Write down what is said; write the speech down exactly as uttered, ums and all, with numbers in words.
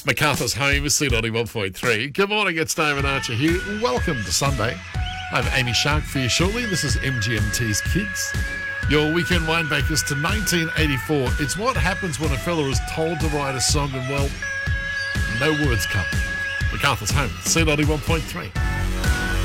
MacArthur's Home is C ninety-one point three. Good morning, it's David Archer here. Welcome to Sunday. I have Amy Shark for you shortly. This is M G M T's Kids. Your weekend winebakers to nineteen eighty-four. It's what happens when a fella is told to write a song and, well, no words come. MacArthur's Home, C ninety-one point three.